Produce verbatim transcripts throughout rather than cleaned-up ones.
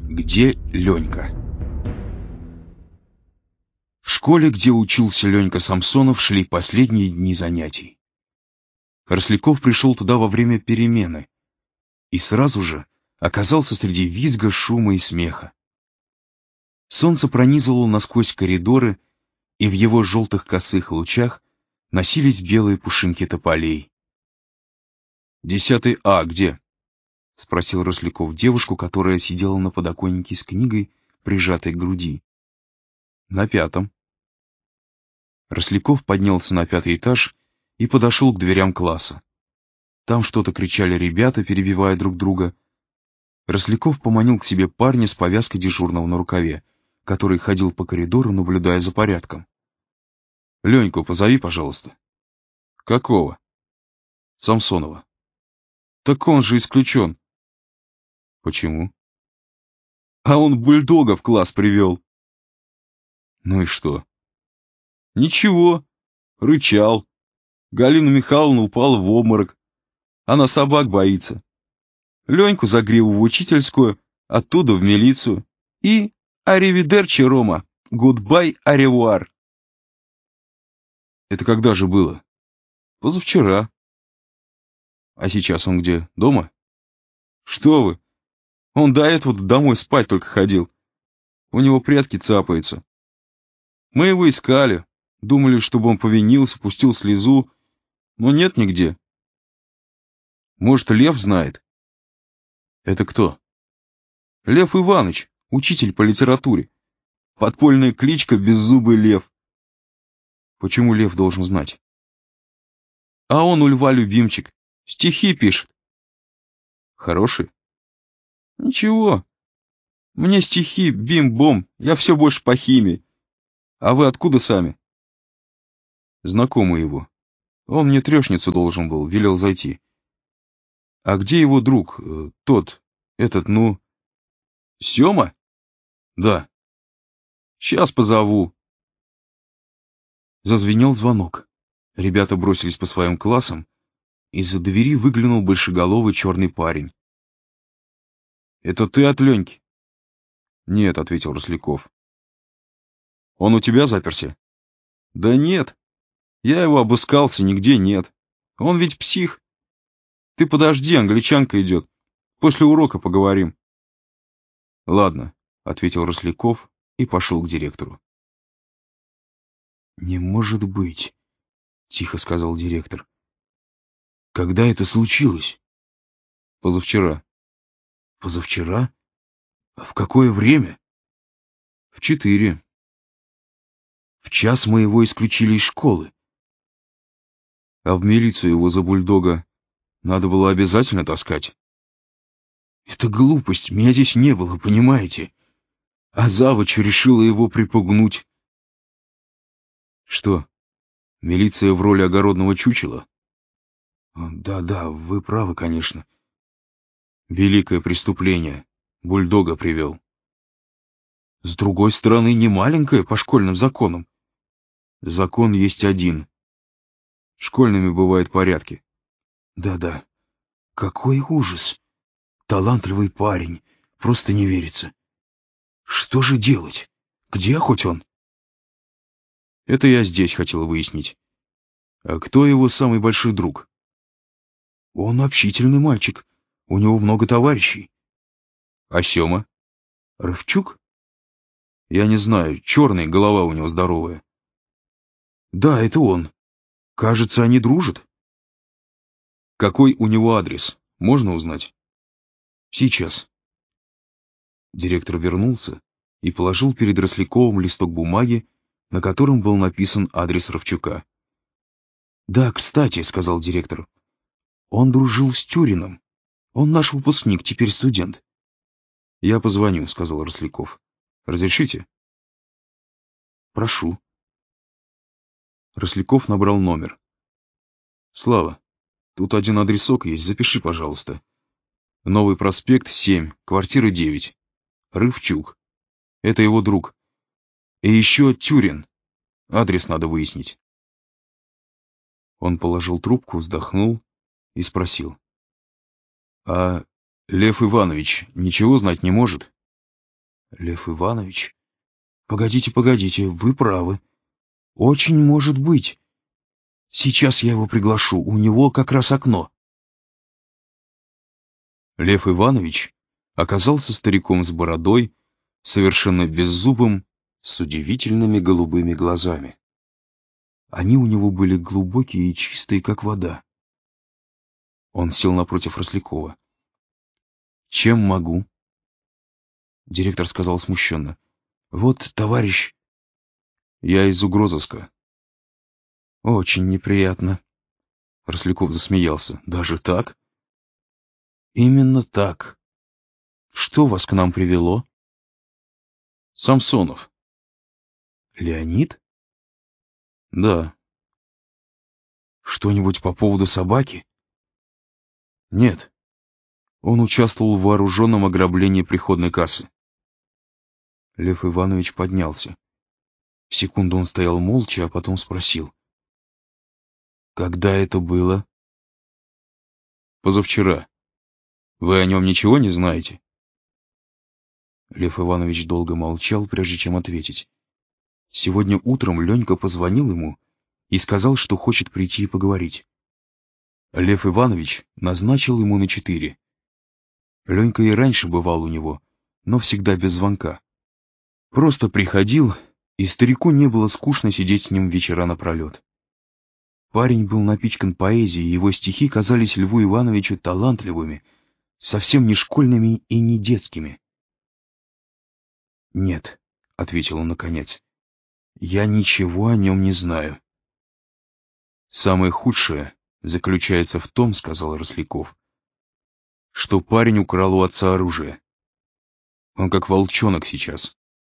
Где Ленька? В школе, где учился Ленька Самсонов, шли последние дни занятий. Росляков пришел туда во время перемены и сразу же оказался среди визга, шума и смеха. Солнце пронизывало насквозь коридоры, и в его желтых косых лучах носились белые пушинки тополей. «Десятый А где?» — спросил Росляков девушку, которая сидела на подоконнике с книгой, прижатой к груди. «На пятом». Росляков поднялся на пятый этаж и подошел к дверям класса. Там что-то кричали ребята, перебивая друг друга. Росляков поманил к себе парня с повязкой дежурного на рукаве, который ходил по коридору, наблюдая за порядком. «Леньку позови, пожалуйста». «Какого?» «Самсонова». «Так он же исключен». «Почему?» «А он бульдога в класс привел». «Ну и что?» «Ничего. Рычал. Галина Михайловна упала в обморок. Она собак боится. Леньку за гриву в учительскую, оттуда в милицию. И аривидерчи, Рома. Гудбай, аревуар». «Это когда же было?» «Позавчера». «А сейчас он где? Дома?» «Что вы? Он до этого домой спать только ходил. У него прятки цапаются. Мы его искали. Думали, чтобы он повинился, пустил слезу. Но нет нигде». «Может, Лев знает?» «Это кто?» «Лев Иваныч, учитель по литературе. Подпольная кличка Беззубый Лев». «Почему Лев должен знать?» «А он у Льва любимчик. Стихи пишет». «Хороший?» «Ничего. Мне стихи бим-бом, я все больше по химии. А вы откуда сами?» «Знакомый его. Он мне трешницу должен был, велел зайти». «А где его друг, э, тот, этот, ну...» «Сема?» «Да». «Сейчас позову». Зазвенел звонок. Ребята бросились по своим классам. Из-за двери выглянул большеголовый черный парень. «Это ты от Леньки?» «Нет», — ответил Росляков. «Он у тебя заперся?» «Да нет. Я его обыскался, нигде нет. Он ведь псих. Ты подожди, англичанка идет. После урока поговорим». «Ладно», — ответил Росляков и пошел к директору. «Не может быть», — тихо сказал директор. «Когда это случилось?» «Позавчера». «Позавчера? А в какое время?» «В четыре». «В час мы его исключили из школы». «А в милицию его за бульдога надо было обязательно таскать?» «Это глупость, меня здесь не было, понимаете? А завуч решила его припугнуть». «Что, милиция в роли огородного чучела?» «Да-да, вы правы, конечно». «Великое преступление. Бульдога привел». «С другой стороны, не маленькое по школьным законам». «Закон есть один. Школьными бывают порядки». «Да-да. Какой ужас. Талантливый парень. Просто не верится. Что же делать? Где хоть он?» «Это я здесь хотел выяснить. А кто его самый большой друг?» «Он общительный мальчик. У него много товарищей». «А Сема?» «Рывчук?» «Я не знаю. Черный, голова у него здоровая». «Да, это он. Кажется, они дружат». «Какой у него адрес? Можно узнать?» «Сейчас». Директор вернулся и положил перед Росляковым листок бумаги, на котором был написан адрес Рывчука. «Да, кстати», — сказал директор, — «он дружил с Тюриным. Он наш выпускник, теперь студент». «Я позвоню», — сказал Росляков. «Разрешите?» «Прошу». Росляков набрал номер. «Слава, тут один адресок есть, запиши, пожалуйста. Новый проспект, семь, квартира девять. Рывчук. Это его друг. И еще Тюрин. Адрес надо выяснить». Он положил трубку, вздохнул и спросил. «А Лев Иванович ничего знать не может?» Лев Иванович? Погодите, погодите, вы правы. Очень может быть. Сейчас я его приглашу, у него как раз окно. Лев Иванович оказался стариком с бородой, совершенно беззубым, с удивительными голубыми глазами. Они у него были глубокие и чистые, как вода. Он сел напротив Рослякова. «Чем могу?» Директор сказал смущенно. «Вот, товарищ, я из угрозыска». «Очень неприятно». Росляков засмеялся. «Даже так?» «Именно так. Что вас к нам привело?» «Самсонов». «Леонид?» «Да». «Что-нибудь по поводу собаки?» «Нет. Он участвовал в вооруженном ограблении приходной кассы». Лев Иванович поднялся. Секунду он стоял молча, а потом спросил. «Когда это было?» «Позавчера. Вы о нем ничего не знаете?» Лев Иванович долго молчал, прежде чем ответить. Сегодня утром Ленька позвонил ему и сказал, что хочет прийти и поговорить. Лев Иванович назначил ему на четыре. Ленька и раньше бывал у него, но всегда без звонка. Просто приходил, и старику не было скучно сидеть с ним вечера напролет. Парень был напичкан поэзией, его стихи казались Льву Ивановичу талантливыми, совсем не школьными и не детскими. «Нет», — ответил он наконец, — «я ничего о нем не знаю». «Самое худшее заключается в том, — сказал Росляков, — что парень украл у отца оружие. Он как волчонок сейчас.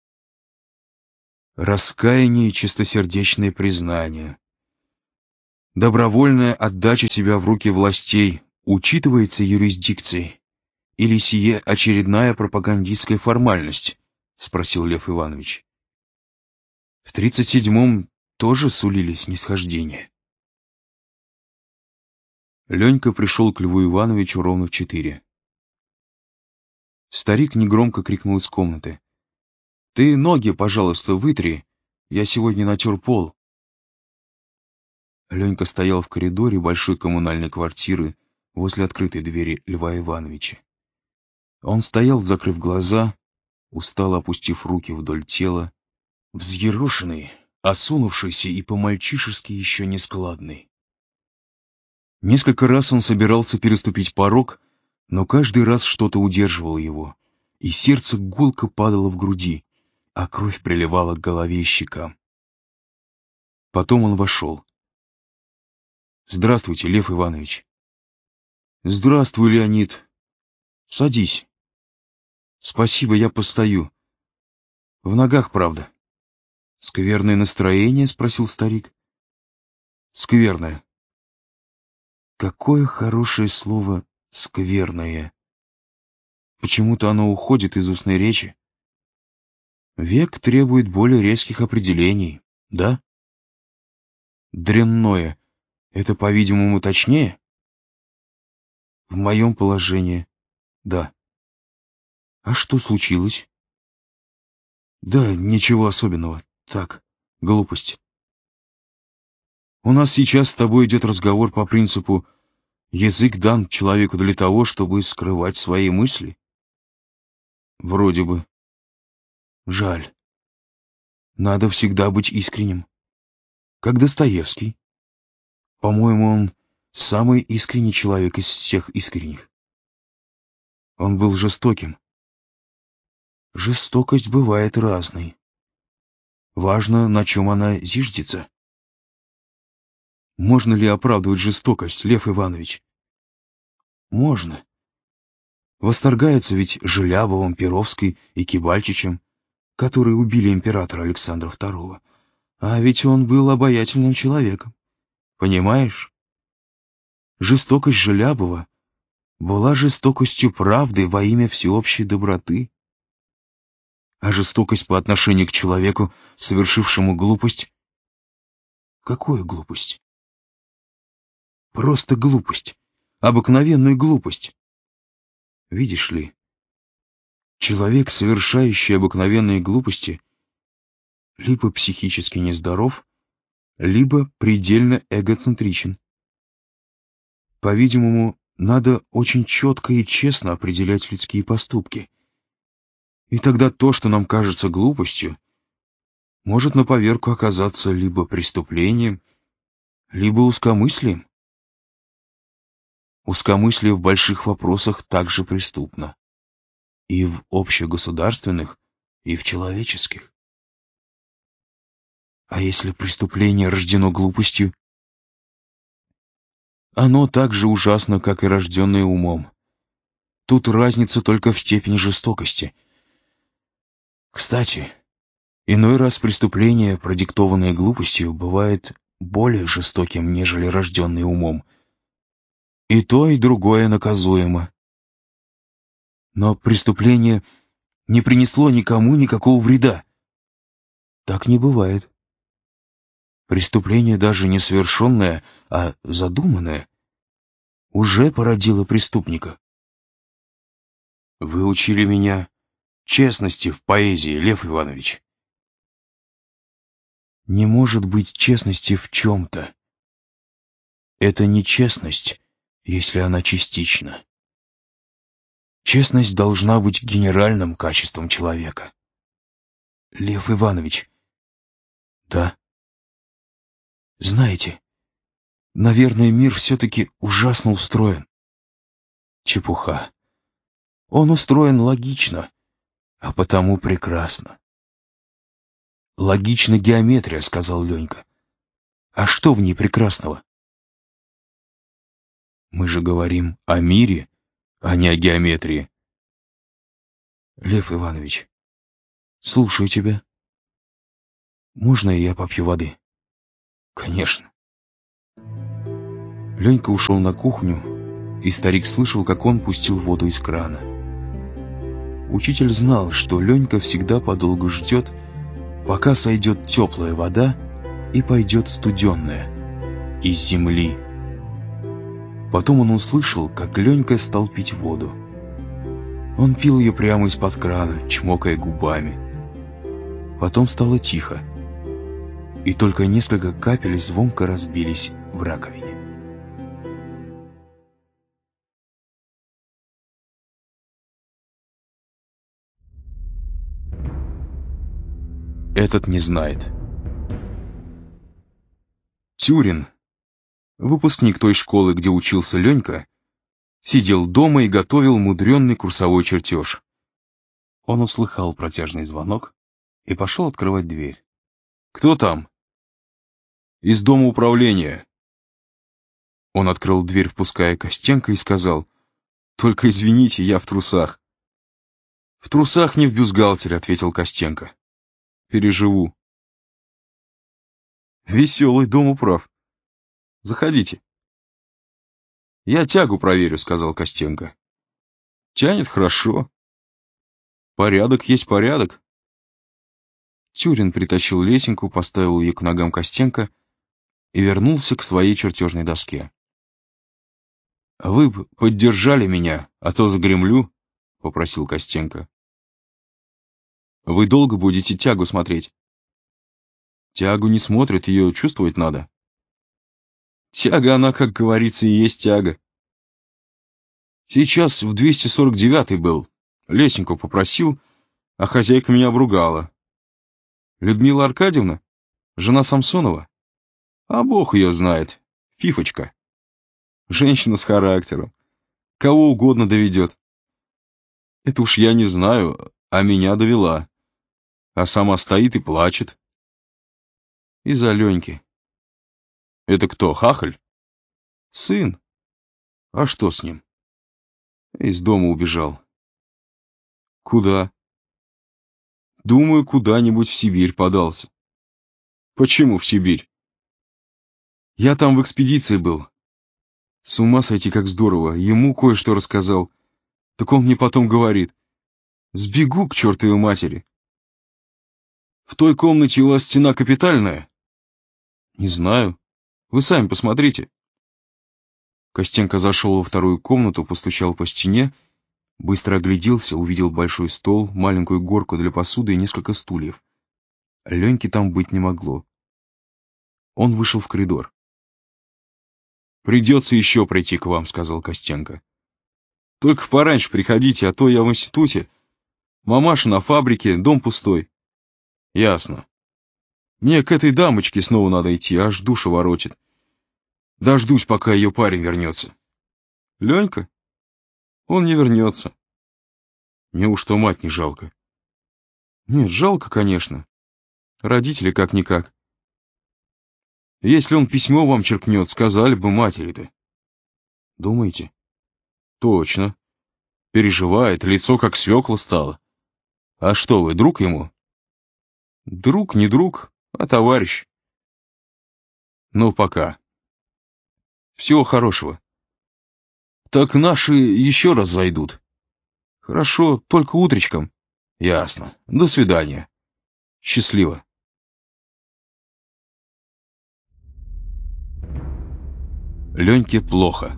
Раскаяние и чистосердечное признание. Добровольная отдача себя в руки властей учитывается юрисдикцией? Или сие очередная пропагандистская формальность?» — спросил Лев Иванович. «В тридцать седьмом тоже сулили снисхождение». Ленька пришел к Льву Ивановичу ровно в четыре. Старик негромко крикнул из комнаты. «Ты ноги, пожалуйста, вытри, я сегодня натер пол». Ленька стоял в коридоре большой коммунальной квартиры возле открытой двери Льва Ивановича. Он стоял, закрыв глаза, устало опустив руки вдоль тела, взъерошенный, осунувшийся и по-мальчишески еще нескладный. Несколько раз он собирался переступить порог, но каждый раз что-то удерживало его, и сердце гулко падало в груди, а кровь приливала к голове и щекам. Потом он вошел. «Здравствуйте, Лев Иванович». «Здравствуй, Леонид. Садись». «Спасибо, я постою. В ногах, правда». «Скверное настроение?» — спросил старик. «Скверное». Какое хорошее слово «скверное». Почему-то оно уходит из устной речи. Век требует более резких определений, да? Дрянное — это, по-видимому, точнее? В моем положении, да. А что случилось? Да, ничего особенного. Так, глупость. У нас сейчас с тобой идет разговор по принципу «язык дан человеку для того, чтобы скрывать свои мысли». Вроде бы. Жаль. Надо всегда быть искренним. Как Достоевский. По-моему, он самый искренний человек из всех искренних. Он был жестоким. Жестокость бывает разной. Важно, на чем она зиждется. Можно ли оправдывать жестокость, Лев Иванович? Можно. Восторгается ведь Желябовым, Перовской и Кибальчичем, которые убили императора Александра второго. А ведь он был обаятельным человеком. Понимаешь? Жестокость Желябова была жестокостью правды во имя всеобщей доброты. А жестокость по отношению к человеку, совершившему глупость... Какую глупость? Просто глупость. Обыкновенную глупость. Видишь ли, Человек, совершающий обыкновенные глупости, либо психически нездоров, либо предельно эгоцентричен. По-видимому, надо очень четко и честно определять людские поступки. И тогда то, что нам кажется глупостью, может на поверку оказаться либо преступлением, либо узкомыслием. Узкомыслие в больших вопросах также преступно. И в общегосударственных, и в человеческих. А если преступление рождено глупостью? Оно так же ужасно, как и рожденное умом. Тут разница только в степени жестокости. Кстати, иной раз преступление, продиктованное глупостью, бывает более жестоким, нежели рожденное умом. И то, и другое наказуемо. Но преступление не принесло никому никакого вреда. Так не бывает. Преступление, даже не совершенное, а задуманное, уже породило преступника. Вы учили меня честности в поэзии, Лев Иванович. Не может быть честности в чем-то. Это не честность, если она частична. Честность должна быть генеральным качеством человека. Лев Иванович. Да. Знаете, наверное, мир все-таки ужасно устроен. Чепуха. Он устроен логично, а потому прекрасно. Логична геометрия, сказал Ленька. А что в ней прекрасного? Мы же говорим о мире, а не о геометрии. Лев Иванович, слушаю тебя. Можно я попью воды? Конечно. Ленька ушел на кухню, и старик слышал, как он пустил воду из крана. Учитель знал, что Ленька всегда подолгу ждет, пока сойдет теплая вода и пойдет студенная из земли. Потом он услышал, как Ленька стал пить воду. Он пил ее прямо из-под крана, чмокая губами. Потом стало тихо, и только несколько капель звонко разбились в раковине. Этот не знает. Тюрин, выпускник той школы, где учился Ленька, сидел дома и готовил мудренный курсовой чертеж. Он услыхал протяжный звонок и пошел открывать дверь. «Кто там?» «Из дома управления». Он открыл дверь, впуская Костенко, и сказал: «Только извините, я в трусах». «В трусах, не в бюстгальтере», — ответил Костенко. «Переживу». «Веселый дом управ. Заходите». «Я тягу проверю», — сказал Костенко. «Тянет хорошо. Порядок есть порядок». Тюрин притащил лесенку, поставил ее к ногам Костенко и вернулся к своей чертежной доске. «Вы б поддержали меня, а то загремлю», — попросил Костенко. «Вы долго будете тягу смотреть?» «Тягу не смотрят, ее чувствовать надо». «Тяга она, как говорится, и есть тяга». «Сейчас в двести сорок девятый был, лесенку попросил, а хозяйка меня обругала. Людмила Аркадьевна? Жена Самсонова? А бог ее знает, фифочка. Женщина с характером. Кого угодно доведет. Это уж я не знаю, а меня довела. А сама стоит и плачет. Из-за Леньки. Это кто, хахаль? Сын. А что с ним? Из дома убежал. Куда? Думаю, куда-нибудь в Сибирь подался. Почему в Сибирь? Я там в экспедиции был. С ума сойти, как здорово. Ему кое-что рассказал. Так он мне потом говорит: сбегу к чертовой матери. В той комнате у вас стена капитальная? Не знаю. Вы сами посмотрите. Костенко зашел во вторую комнату, постучал по стене Быстро огляделся, увидел большой стол, маленькую горку для посуды и несколько стульев. Леньки там быть не могло. Он вышел в коридор. «Придется еще прийти к вам», — сказал Костенко. «Только пораньше приходите, а то я в институте. Мамаша на фабрике, дом пустой». «Ясно. Мне к этой дамочке снова надо идти, аж душа воротит. Дождусь, пока ее парень вернется». «Ленька? Он не вернется». «Неужто мать не жалко?» «Нет, жалко, конечно. Родители как-никак. Если он письмо вам черкнет, сказали бы матери-то». «Думаете?» «Точно. Переживает, лицо как свекла стало. А что вы, друг ему?» «Друг, не друг, а товарищ». «Ну, пока. Всего хорошего». «Так наши еще раз зайдут». «Хорошо, только утречком». «Ясно. До свидания. Счастливо». Леньке плохо.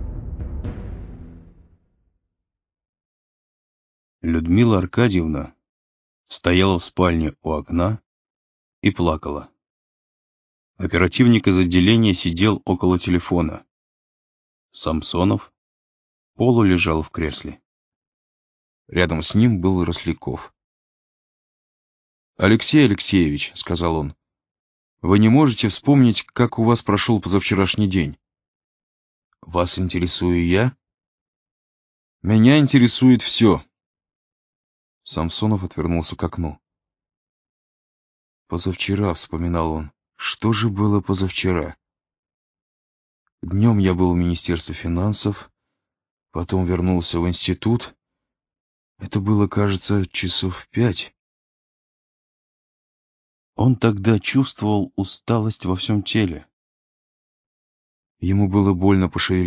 Людмила Аркадьевна стояла в спальне у окна и плакала. Оперативник из отделения сидел около телефона. Самсонов полулежал в кресле. Рядом с ним был Росляков. «Алексей Алексеевич», — сказал он, — «вы не можете вспомнить, как у вас прошел позавчерашний день?» «Вас интересую я?» «Меня интересует все». Самсонов отвернулся к окну. «Позавчера», — вспоминал он, — «что же было позавчера?» Днем я был в Министерстве финансов, потом вернулся в институт. Это было, кажется, часов в пять. Он тогда чувствовал усталость во всем теле. Ему было больно пошевелиться.